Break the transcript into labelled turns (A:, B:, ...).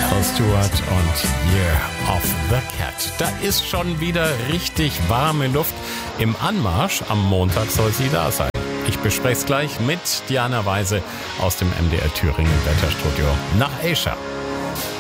A: Michael Stewart und Year of the Cat. Da ist schon wieder richtig warme Luft. Im Anmarsch am Montag soll sie da sein. Ich bespreche es gleich mit Diana Weise aus dem MDR Thüringen Wetterstudio nach Asia.